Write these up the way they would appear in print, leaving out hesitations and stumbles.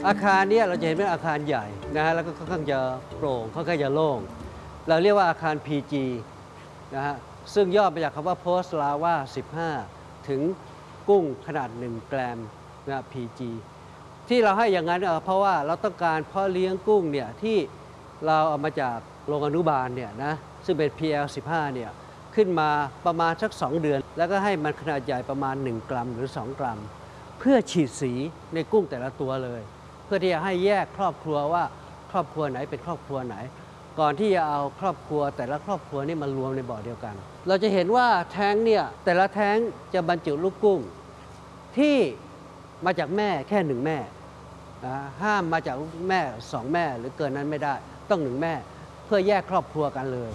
อาคารนี้เราจะเห็นเป็นอาคารใหญ่นะฮะแล้วก็ค่อนข้างจะโปร่งค่อนข้างจะโล่งเราเรียกว่าอาคาร PG นะฮะซึ่งย่อมาจากคำว่า Post Lava 15 ถึงกุ้งขนาด1 กรัมนะ PG ที่เราให้อย่างนั้นเพราะว่าเราต้องการเพาะเลี้ยงกุ้งเนี่ยที่เราเอามาจากโรงอนุบาลเนี่ยนะซึ่งเป็น PL 15เนี่ยขึ้นมาประมาณสัก2 เดือนแล้วก็ให้มันขนาดใหญ่ประมาณ1 กรัมหรือ2 กรัมเพื่อฉีดสีในกุ้งแต่ละตัวเลยเพื่อที่จะให้แยกครอบครัวว่าครอบครัวไหนเป็นครอบครัวไหนก่อนที่จะเอาครอบครัวแต่ละครอบครัวนี่มารวมในบ่อเดียวกันเราจะเห็นว่าแท้งเนี่ยแต่ละแท้งจะบรรจุลูกกุ้งที่มาจากแม่แค่1 แม่ห้ามมาจากแม่2 แม่หรือเกินนั้นไม่ได้ต้อง1 แม่เพื่อแยกครอบครัวกันเลย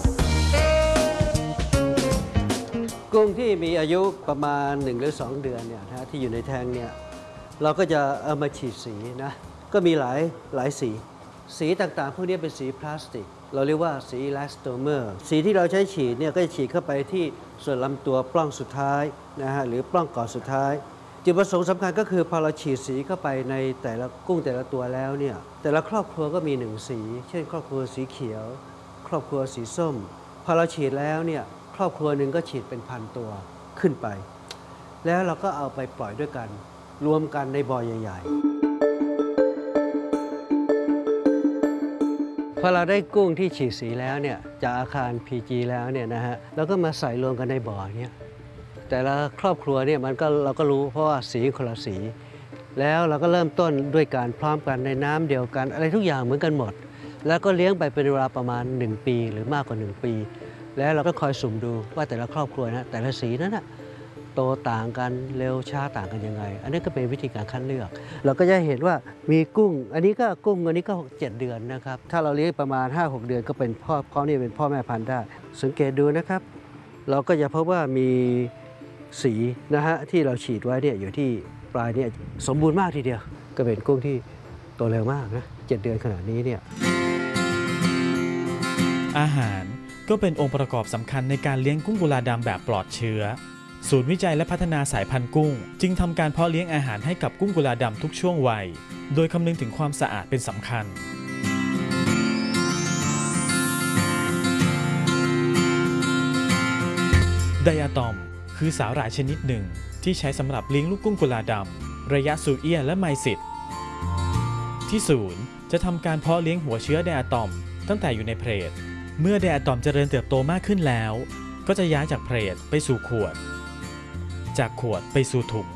กุ้งที่มีอายุประมาณ1 หรือ 2 เดือนเนี่ยนะที่อยู่ในแท้งเนี่ยเราก็จะเอามาฉีดสีนะก็มีหลายสีต่างๆพวกนี้เป็นสีพลาสติกเราเรียกว่าสีอิลาสโตเมอร์สีที่เราใช้ฉีดเนี่ยก็จะฉีดเข้าไปที่ส่วนลำตัวปล้องสุดท้ายนะฮะหรือปล้องก่อนสุดท้ายจุดประสงค์สำคัญก็คือพอเราฉีดสีเข้าไปในแต่ละกุ้งแต่ละตัวแล้วเนี่ยแต่ละครอบครัวก็มี1 สีเช่นครอบครัวสีเขียวครอบครัวสีส้มพอเราฉีดแล้วเนี่ยครอบครัวหนึ่งก็ฉีดเป็น1,000 ตัวขึ้นไปแล้วเราก็เอาไปปล่อยด้วยกันรวมกันในบ่อใหญ่ๆพอเราได้กุ้งที่ฉีดสีแล้วเนี่ยจากอาคาร PG แล้วเนี่ยนะฮะแล้วก็มาใส่รวมกันในบ่อเนี่ยแต่ละครอบครัวเนี่ยเราก็รู้เพราะว่าสีคนละสีแล้วเราก็เริ่มต้นด้วยการพร้อมกันในน้ำเดียวกันอะไรทุกอย่างเหมือนกันหมดแล้วก็เลี้ยงไปเป็นเวลาประมาณ1 ปีหรือมากกว่า1 ปีแล้วเราก็คอยสุ่มดูว่าแต่ละครอบครัวนะแต่ละสีนั้นนะโตต่างกันเร็วช้าต่างกันยังไงอันนี้ก็เป็นวิธีการคัดเลือกเราก็จะเห็นว่ามีกุ้งอันนี้ก็กุ้งอันนี้ก็7 เดือนนะครับถ้าเราเลี้ยงประมาณ 5-6 เดือนก็เป็นพ่อนี่เป็นพ่อแม่พันธุ์ได้สังเกตดูนะครับเราก็จะพบว่ามีสีนะฮะที่เราฉีดไว้เนี่ยอยู่ที่ปลายเนี่ยสมบูรณ์มากทีเดียวก็เป็นกุ้งที่โตเร็วมากนะ7 เดือนขนาดนี้เนี่ยอาหารก็เป็นองค์ประกอบสำคัญในการเลี้ยงกุ้งกุลาดำแบบปลอดเชื้อศูนย์วิจัยและพัฒนาสายพันธุ์กุ้งจึงทำการเพาะเลี้ยงอาหารให้กับกุ้งกุลาดำทุกช่วงวัยโดยคำนึงถึงความสะอาดเป็นสำคัญไดอะตอมคือสาหร่ายชนิดหนึ่งที่ใช้สำหรับเลี้ยงลูกกุ้งกุลาดำระยะซูเอียและไมซิตที่ศูนย์จะทำการเพาะเลี้ยงหัวเชื้อไดอะตอมตั้งแต่อยู่ในเพลทเมื่อไดอะตอมเจริญเติบโตมากขึ้นแล้วก็จะย้ายจากเพลทไปสู่ขวดจากขวดไปสู่ถุง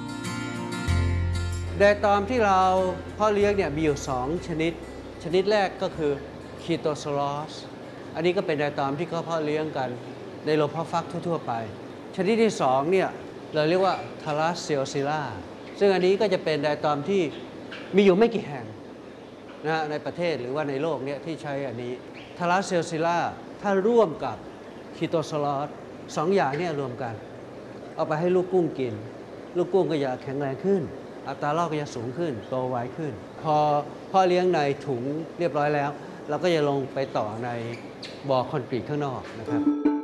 ไดอะตอมที่เราเพาะเลี้ยงเนี่ยมีอยู่2 ชนิดแรกก็คือคีโตซอรัสอันนี้ก็เป็นไดอะตอมที่เขาเพาะเลี้ยงกันในโรงเพาะฟักทั่วๆไปชนิดที่2เนี่ยเราเรียกว่าทาราสเซียซิล่าซึ่งอันนี้ก็จะเป็นไดอะตอมที่มีอยู่ไม่กี่แห่งนะในประเทศหรือว่าในโลกเนี่ยที่ใช้อันนี้ทาราสเซียซิล่าถ้าร่วมกับคีโตซอรัส2 อย่างเนี่ยรวมกันเอาไปให้ลูกกุ้งกินลูกกุ้งก็จะแข็งแรงขึ้นอัตรารอดก็จะสูงขึ้นโตไวขึ้นพอเลี้ยงในถุงเรียบร้อยแล้วเราก็จะลงไปต่อในบ่อคอนกรีตข้างนอกนะครับ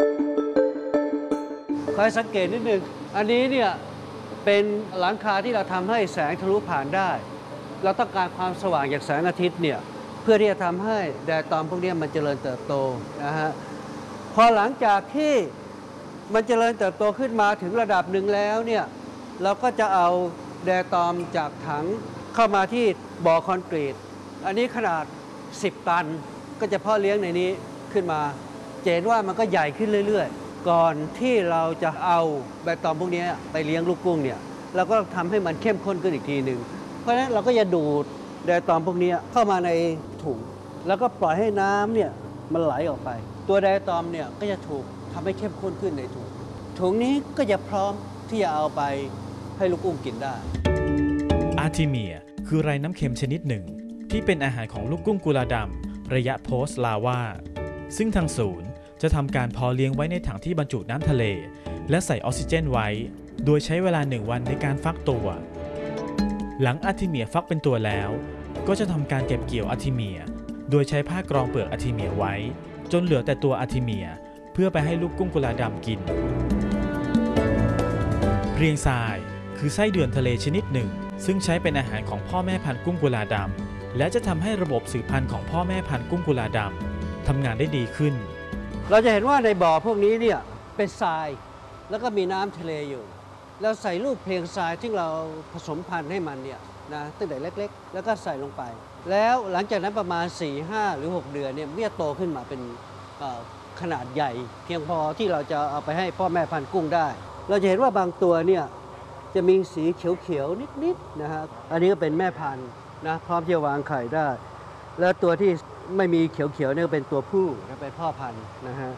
คอยสังเกตนิดนึงอันนี้เนี่ยเป็นหลังคาที่เราทำให้แสงทะลุผ่านได้เราต้องการความสว่างจากแสงอาทิตย์เนี่ยเพื่อที่จะทำให้ไดอะตอมพวกนี้มันเจริญเติบโตนะฮะพอหลังจากที่มันเจริญเติบโตขึ้นมาถึงระดับหนึ่งแล้วเนี่ยเราก็จะเอาไดอะตอมจากถังเข้ามาที่บ่อคอนกรีตอันนี้ขนาด10 ตันก็จะเพาะเลี้ยงในนี้ขึ้นมาเห็นว่ามันก็ใหญ่ขึ้นเรื่อยๆก่อนที่เราจะเอาไดอะตอมพวกนี้ไปเลี้ยงลูกกุ้งเนี่ยเราก็ทำให้มันเข้มข้นขึ้นอีกทีหนึ่งเพราะฉะนั้นเราก็จะดูดไดอะตอมพวกนี้เข้ามาในถุงแล้วก็ปล่อยให้น้ำเนี่ยมันไหลออกไปตัวไดอะตอมเนี่ยก็จะถูกทำให้เข้มข้นขึ้นในถุงนี้ก็จะพร้อมที่จะเอาไปให้ลูกกุ้งกินได้อาร์ทิเมียคือไรน้ำเค็มชนิดหนึ่งที่เป็นอาหารของลูกกุ้งกุลาดำระยะโพสต์ลาวาซึ่งทางศูนย์จะทำการเพาะเลี้ยงไว้ในถังที่บรรจุน้ำทะเลและใส่ออกซิเจนไว้โดยใช้เวลา1 วันในการฟักตัวหลังอาร์ทิเมียฟักเป็นตัวแล้วก็จะทำการเก็บเกี่ยวอาร์ทิเมียโดยใช้ผ้ากรองเปลือกอาร์ทิเมียไว้จนเหลือแต่ตัวอาร์ทิเมียเพื่อไปให้ลูกกุ้งกุลาดำกินเพรียงทรายคือไส้เดือนทะเลชนิดหนึ่งซึ่งใช้เป็นอาหารของพ่อแม่พันธุ์กุ้งกุลาดำและจะทำให้ระบบสืบพันธุ์ของพ่อแม่พันธุ์กุ้งกุลาดำทำงานได้ดีขึ้นเราจะเห็นว่าในบ่อพวกนี้เนี่ยเป็นทรายแล้วก็มีน้ำทะเลอยู่แล้วใส่ลูกเพลียงทรายที่เราผสมพันธุ์ให้มันเนี่ยนะตั้งแต่เล็กๆแล้วก็ใส่ลงไป แล้วหลังจากนั้นประมาณ 4-5 หรือ 6 เดือนเนี่ยมันจะโตขึ้นมาเป็นขนาดใหญ่ เพียงพอที่เราจะเอาไปให้พ่อแม่พันธุ์กุ้งได้ เราจะเห็นว่าบางตัวเนี่ยจะมีสีเขียวๆนิดๆนะฮะอันนี้ก็เป็นแม่พันธุ์นะพร้อมที่จะวางไข่ได้ แล้วตัวที่ไม่มีเขียวๆเนี่ยเป็นตัวผู้เป็นพ่อพันธุ์นะฮะ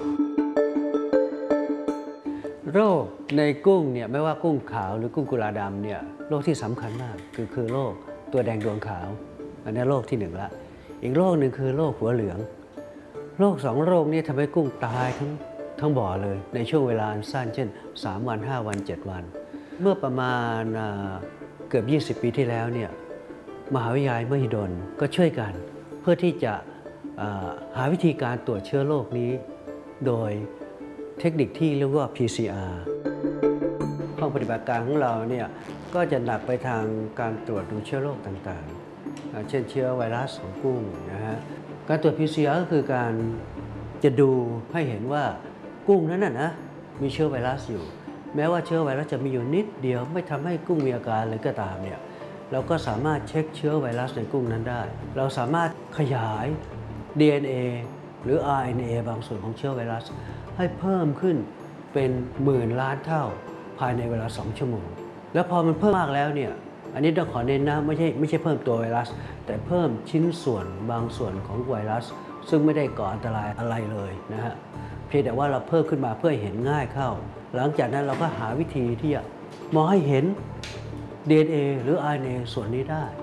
โรคในกุ้งเนี่ยไม่ว่ากุ้งขาวหรือกุ้งกุลาดำเนี่ยโรคที่สำคัญมากคือโรคตัวแดงดวงขาวอันนี้โรคที่1ละอีกโรคหนึ่งคือโรคหัวเหลืองโรค2 โรคนี้ทำให้กุ้งตายทั้งบ่อเลยในช่วงเวลาสั้นเช่น3 วัน 5 วัน 7 วันเมื่อประมาณเกือบ20 ปีที่แล้วเนี่ยมหาวิทยาลัยมหิดลก็ช่วยกันเพื่อที่จะหาวิธีการตรวจเชื้อโรคนี้โดยเทคนิคที่เรียกว่า PCR ห้องปฏิบัติการของเราเนี่ยก็จะหนักไปทางการตรวจดูเชื้อโรคต่างๆเช่นเชื้อไวรัสของกุ้งนะฮะการตรวจ PCR ก็คือการจะดูให้เห็นว่ากุ้งนั้นนะมีเชื้อไวรัสอยู่แม้ว่าเชื้อไวรัสจะมีอยู่นิดเดียวไม่ทำให้กุ้งมีอาการเลยก็ตามเนี่ยเราก็สามารถเช็คเชื้อไวรัสในกุ้งนั้นได้เราสามารถขยาย DNA หรือ RNA บางส่วนของเชื้อไวรัสให้เพิ่มขึ้นเป็นหมื่นล้านเท่าภายในเวลา2 ชั่วโมงแล้วพอมันเพิ่มมากแล้วเนี่ยอันนี้ต้องขอเน้นนะไม่ใช่เพิ่มตัวไวรัสแต่เพิ่มชิ้นส่วนบางส่วนของไวรัสซึ่งไม่ได้ก่ออันตรายอะไรเลยนะฮะเพียงแต่ว่าเราเพิ่มขึ้นมาเพื่อเห็นง่ายเข้าหลังจากนั้นเราก็หาวิธีที่จะมองให้เห็น DNA หรือ RNA ส่วนนี้ได้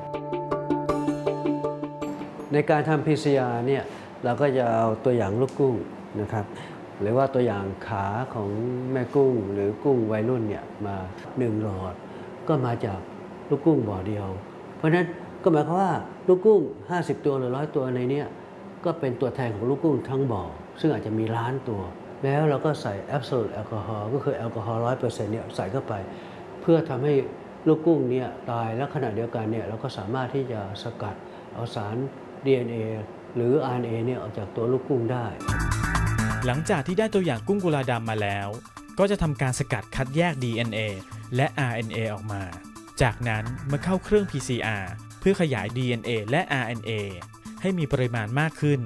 ในการทำ PCR เนี่ยเราก็จะเอาตัวอย่างลูกกุ้งนะครับหรือว่าตัวอย่างขาของแม่กุ้งหรือกุ้งวัยรุ่นเนี่ยมา1 หลอดก็มาจากลูกกุ้งบ่อเดียวเพราะฉะนั้นก็หมายความว่าลูกกุ้ง50 ตัวหรือ100 ตัวในนี้ก็เป็นตัวแทนของลูกกุ้งทั้งบ่อซึ่งอาจจะมีล้านตัวแล้วเราก็ใส่ absolute alcohol ก็คือแอลกอฮอล์ 100% เนี่ยใส่เข้าไปเพื่อทำให้ลูกกุ้งเนี่ยตายและขณะเดียวกันเนี่ยเราก็สามารถที่จะสกัดเอาสาร DNA หรือ RNA เนี่ยออกจากตัวลูกกุ้งได้หลังจากที่ได้ตัวอย่างกุ้งกุลาดำมาแล้วก็จะทำการสกัดคัดแยก DNA และ RNA ออกมาจากนั้นมาเข้าเครื่อง PCR เพื่อขยาย DNA และ RNA ให้มีปริมาณมากขึ้น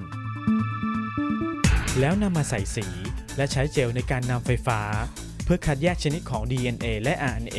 แล้วนำมาใส่สีและใช้เจลในการนำไฟฟ้าเพื่อคัดแยกชนิดของ DNA และ RNA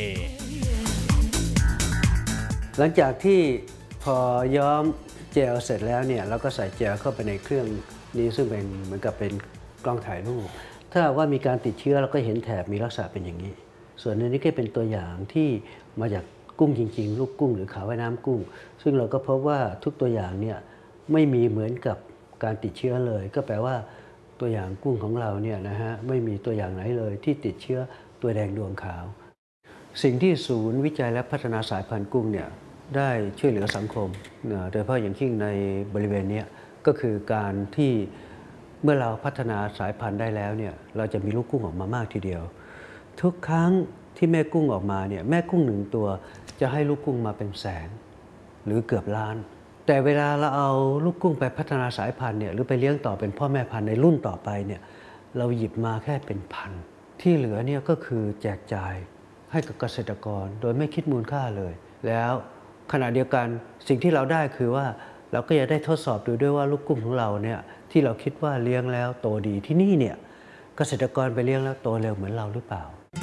หลังจากที่พอย้อมเจลเสร็จแล้วเนี่ยเราก็ใส่เจลเข้าไปในเครื่องนี้ซึ่งเป็นเหมือนกับเป็นกล้องถ่ายรูปถ้าว่ามีการติดเชื้อเราก็เห็นแถบมีลักษณะเป็นอย่างนี้ส่วนในนี้ก็เป็นตัวอย่างที่มาจากกุ้งจริงๆลูกกุ้งหรือขาว่ายน้ำกุ้งซึ่งเราก็พบว่าทุกตัวอย่างเนี่ยไม่มีเหมือนกับการติดเชื้อเลยก็แปลว่าตัวอย่างกุ้งของเราเนี่ยนะฮะไม่มีตัวอย่างไหนเลยที่ติดเชื้อตัวแดงดวงขาวสิ่งที่ศูนย์วิจัยและพัฒนาสายพันธุ์กุ้งเนี่ยได้ช่วยเหลือสังคมโดยเฉพาะอย่างยิ่งในบริเวณนี้ก็คือการที่เมื่อเราพัฒนาสายพันธุ์ได้แล้วเนี่ยเราจะมีลูกกุ้งออกมามากทีเดียวทุกครั้งที่แม่กุ้งออกมาเนี่ยแม่กุ้ง1 ตัวจะให้ลูกกุ้งมาเป็นแสนหรือเกือบล้านแต่เวลาเราเอาลูกกุ้งไปพัฒนาสายพันธุ์เนี่ยหรือไปเลี้ยงต่อเป็นพ่อแม่พันธุ์ในรุ่นต่อไปเนี่ยเราหยิบมาแค่เป็นพันที่เหลือเนี่ยก็คือแจกจ่ายให้กับเกษตรกรโดยไม่คิดมูลค่าเลยแล้วขณะเดียวกันสิ่งที่เราได้คือว่าเราก็จะได้ทดสอบดูด้วยว่าลูกกุ้งของเราเนี่ยที่เราคิดว่าเลี้ยงแล้วโตดีที่นี่เนี่ยเกษตรกรไปเลี้ยงแล้วโตเร็วเหมือนเราหรือเปล่า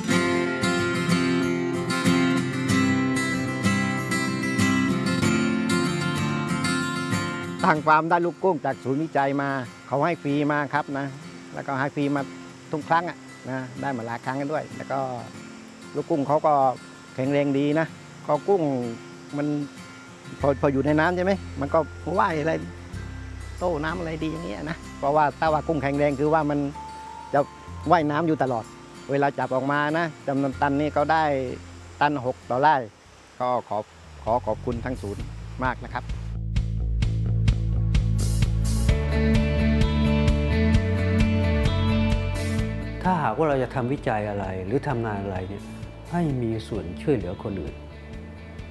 ทางฟาร์มได้ลูกกุ้งจากศูนย์วิจัยมาเขาให้ฟรีมาครับนะแล้วก็ให้ฟรีมาทุกครั้งนะได้มาหลายครั้งกันด้วยแล้วก็ลูกกุ้งเขาก็แข็งแรงดีนะก็กุ้งมันพออยู่ในน้ำใช่ไหมมันก็ว่ายอะไรโต้น้ำอะไรดีอย่างเงี้ยนะเพราะว่าถ้าว่ากุ้งแข็งแรงคือว่ามันจะว่ายน้ำอยู่ตลอดเวลาจับออกมานะจำนวนตันนี่ก็ได้ตัน6 ต่อไร่ก็ขอบคุณทั้งศูนย์มากนะครับถ้าหากว่าเราจะทำวิจัยอะไรหรือทำงานอะไรเนี่ยให้มีส่วนช่วยเหลือคนอื่น